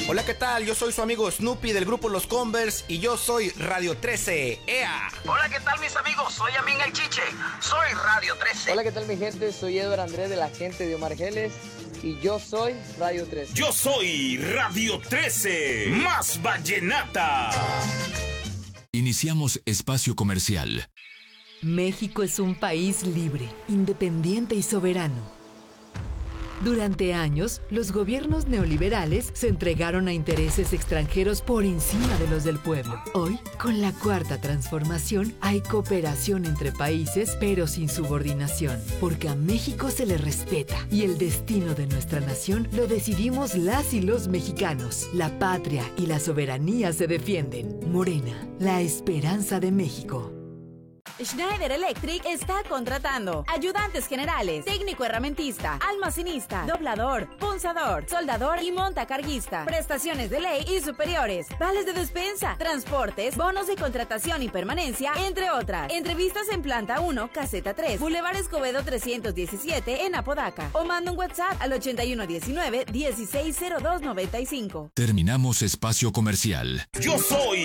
Hola, ¿qué tal? Yo soy su amigo Snoopy del grupo Los Converse y yo soy Radio 13. ¡Ea! Hola, ¿qué tal mis amigos? Soy Amin el Chiche, soy Radio 13. Hola, ¿qué tal mi gente? Soy Edward Andrés de la gente de Omar Geles y yo soy Radio 13. Yo soy Radio 13, más vallenata. Iniciamos espacio comercial. México es un país libre, independiente y soberano. Durante años, los gobiernos neoliberales se entregaron a intereses extranjeros por encima de los del pueblo. Hoy, con la Cuarta Transformación, hay cooperación entre países, pero sin subordinación, porque a México se le respeta y el destino de nuestra nación lo decidimos las y los mexicanos. La patria y la soberanía se defienden. Morena, la esperanza de México. Schneider Electric está contratando ayudantes generales, técnico herramientista, almacenista, doblador, punzador, soldador y montacarguista. Prestaciones de ley y superiores, vales de despensa, transportes, bonos de contratación y permanencia, entre otras. Entrevistas en planta 1, caseta 3, Boulevard Escobedo 317 en Apodaca. O manda un WhatsApp al 8119-160295. Terminamos espacio comercial. Yo soy